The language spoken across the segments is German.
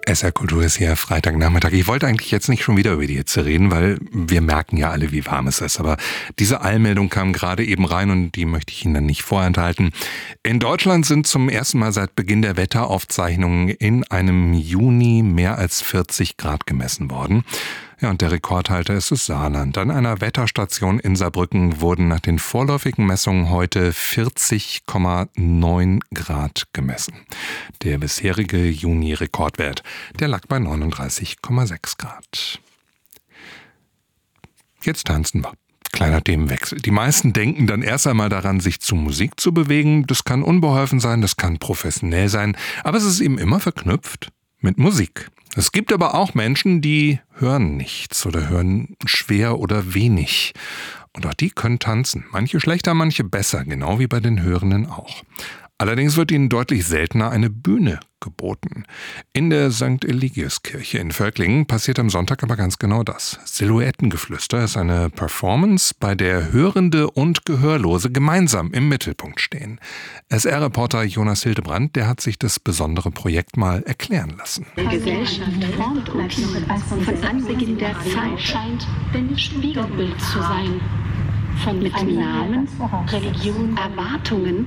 SR Kultur ist hier Freitagnachmittag. Ich wollte eigentlich jetzt nicht schon wieder über die Hitze reden, weil wir merken ja alle, wie warm es ist. Aber diese Eilmeldung kam gerade eben rein und die möchte ich Ihnen dann nicht vorenthalten. In Deutschland sind zum ersten Mal seit Beginn der Wetteraufzeichnungen in einem Juni mehr als 40 Grad gemessen worden. Ja, und der Rekordhalter ist das Saarland. An einer Wetterstation in Saarbrücken wurden nach den vorläufigen Messungen heute 40,9 Grad gemessen. Der bisherige Juni-Rekordwert, der lag bei 39,6 Grad. Jetzt tanzen wir. Kleiner Themenwechsel. Die meisten denken dann erst einmal daran, sich zu Musik zu bewegen. Das kann unbeholfen sein, das kann professionell sein, aber es ist eben immer verknüpft mit Musik. Es gibt aber auch Menschen, die hören nichts oder hören schwer oder wenig. Und auch die können tanzen. Manche schlechter, manche besser, genau wie bei den Hörenden auch. Allerdings wird ihnen deutlich seltener eine Bühne geboten. In der St. Eligiuskirche in Völklingen passiert am Sonntag aber ganz genau das. Silhouettengeflüster ist eine Performance, bei der Hörende und Gehörlose gemeinsam im Mittelpunkt stehen. SR-Reporter Jonas Hildebrand, der hat sich das besondere Projekt mal erklären lassen. Die Gesellschaft formt uns. Von Anbeginn der Zeit scheint Spiegelbild zu sein. Mit Namen, Religion, Erwartungen,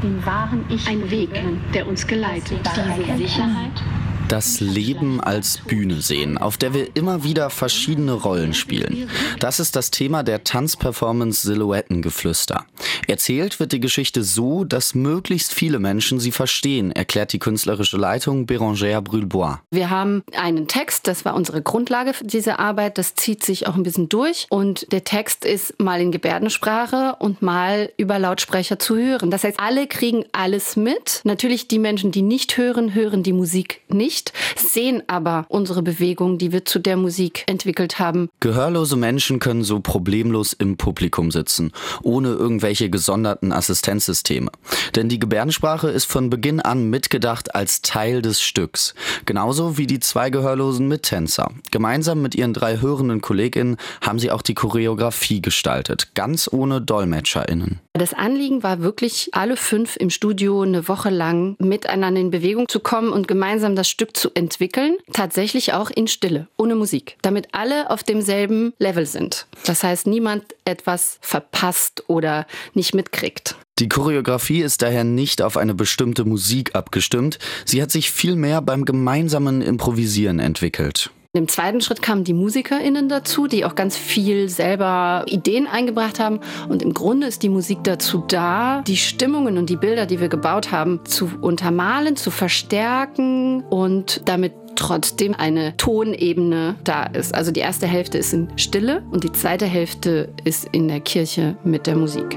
ein Weg, der uns geleitet. Diese Sicherheit. Das Leben als Bühne sehen, auf der wir immer wieder verschiedene Rollen spielen. Das ist das Thema der Tanzperformance Silhouettengeflüster. Erzählt wird die Geschichte so, dass möglichst viele Menschen sie verstehen, erklärt die künstlerische Leitung Bérangère Brulebois. Wir haben einen Text, das war unsere Grundlage für diese Arbeit, das zieht sich auch ein bisschen durch. Und der Text ist mal in Gebärdensprache und mal über Lautsprecher zu hören. Das heißt, alle kriegen alles mit. Natürlich die Menschen, die nicht hören, hören die Musik nicht, sehen aber unsere Bewegung, die wir zu der Musik entwickelt haben. Gehörlose Menschen können so problemlos im Publikum sitzen, ohne irgendwelche gesonderten Assistenzsysteme. Denn die Gebärdensprache ist von Beginn an mitgedacht als Teil des Stücks. Genauso wie die 2 gehörlosen Mittänzer. Gemeinsam mit ihren 3 hörenden KollegInnen haben sie auch die Choreografie gestaltet, ganz ohne DolmetscherInnen. Das Anliegen war wirklich, alle 5 im Studio eine Woche lang miteinander in Bewegung zu kommen und gemeinsam das Stück zu entwickeln, tatsächlich auch in Stille, ohne Musik, damit alle auf demselben Level sind. Das heißt, niemand etwas verpasst oder nicht mitkriegt. Die Choreografie ist daher nicht auf eine bestimmte Musik abgestimmt, sie hat sich vielmehr beim gemeinsamen Improvisieren entwickelt. Im zweiten Schritt kamen die MusikerInnen dazu, die auch ganz viel selber Ideen eingebracht haben. Und im Grunde ist die Musik dazu da, die Stimmungen und die Bilder, die wir gebaut haben, zu untermalen, zu verstärken und damit trotzdem eine Tonebene da ist. Also die erste Hälfte ist in Stille und die zweite Hälfte ist in der Kirche mit der Musik.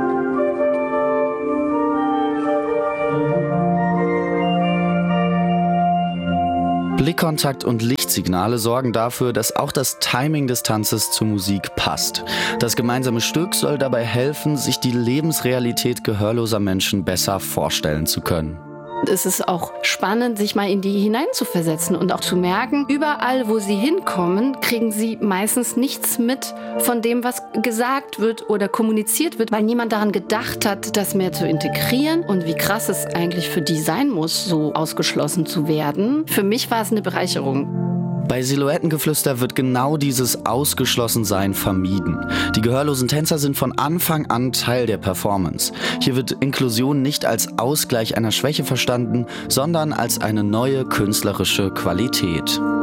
Blickkontakt und Lichtsignale sorgen dafür, dass auch das Timing des Tanzes zur Musik passt. Das gemeinsame Stück soll dabei helfen, sich die Lebensrealität gehörloser Menschen besser vorstellen zu können. Es ist auch spannend, sich mal in die hineinzuversetzen und auch zu merken, überall, wo sie hinkommen, kriegen sie meistens nichts mit von dem, was gesagt wird oder kommuniziert wird, weil niemand daran gedacht hat, das mehr zu integrieren und wie krass es eigentlich für die sein muss, so ausgeschlossen zu werden. Für mich war es eine Bereicherung. Bei Silhouettengeflüster wird genau dieses Ausgeschlossensein vermieden. Die gehörlosen Tänzer sind von Anfang an Teil der Performance. Hier wird Inklusion nicht als Ausgleich einer Schwäche verstanden, sondern als eine neue künstlerische Qualität.